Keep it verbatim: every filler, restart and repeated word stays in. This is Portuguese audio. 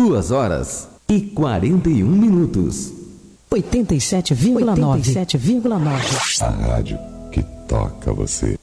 duas horas e quarenta e um minutos. oitenta e sete vírgula nove. A rádio que toca você.